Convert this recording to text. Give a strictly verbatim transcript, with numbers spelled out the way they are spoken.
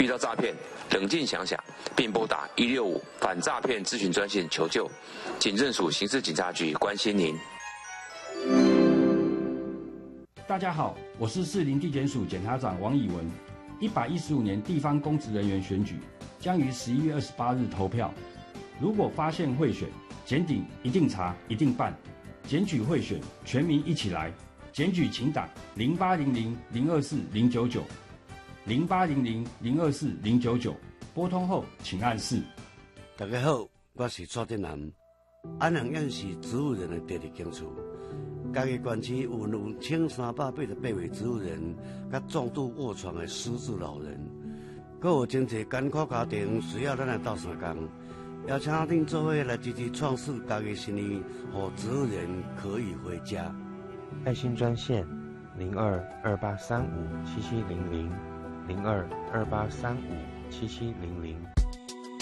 到诈骗，冷静想想，并拨打一六五反诈骗咨询专线求救。警政署刑事警察局关心您。 大家好，我是士林地检署检察长王以文。一百一十五年地方公职人员选举将于十一月二十八日投票。如果发现贿选，检警一定查，一定办。检举贿选，全民一起来。检举请打零八零零零二四零九九，零八零零零二四零九九，拨通后请按四。 大家好，我是蔡振南。安阳县是植物人的第二警处，家己县区有有千三百八十八位植物人，甲重度卧床的失智老人，阁有真侪艰苦家庭需要咱来斗相共。邀请恁做伙来支持创世家己生意，让植物人可以回家。 爱心专线零二二八三五七七零零零二二八三五七七零零。